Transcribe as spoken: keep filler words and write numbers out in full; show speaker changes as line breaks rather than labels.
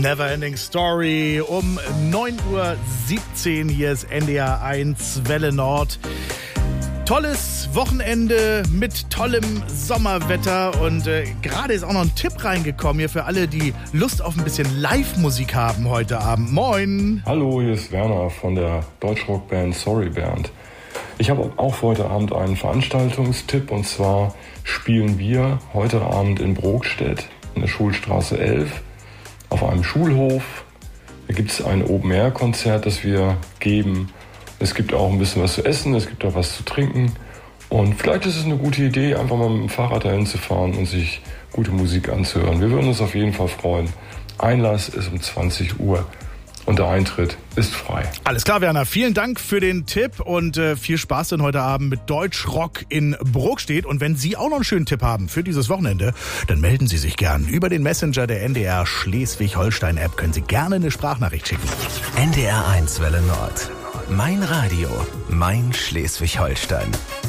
Neverending Story um neun Uhr siebzehn. Hier ist N D R eins Welle Nord. Tolles Wochenende mit tollem Sommerwetter und äh, gerade ist auch noch ein Tipp reingekommen hier für alle, die Lust auf ein bisschen Live-Musik haben heute Abend. Moin!
Hallo, hier ist Werner von der Deutschrockband Sorry Bernd. Ich habe auch für heute Abend einen Veranstaltungstipp und zwar spielen wir heute Abend in Brokstedt in der Schulstraße elf auf einem Schulhof. Da gibt es ein Open-Air-Konzert, das wir geben. Es gibt auch ein bisschen was zu essen, es gibt auch was zu trinken. Und vielleicht ist es eine gute Idee, einfach mal mit dem Fahrrad dahin zu fahren und sich gute Musik anzuhören. Wir würden uns auf jeden Fall freuen. Einlass ist um zwanzig Uhr und der Eintritt ist frei.
Alles klar, Werner. Vielen Dank für den Tipp und äh, viel Spaß dann heute Abend mit Deutschrock in Brokstedt. Und wenn Sie auch noch einen schönen Tipp haben für dieses Wochenende, dann melden Sie sich gern. Über den Messenger der N D R Schleswig-Holstein-App können Sie gerne eine Sprachnachricht schicken.
N D R eins Welle Nord. Mein Radio, mein Schleswig-Holstein.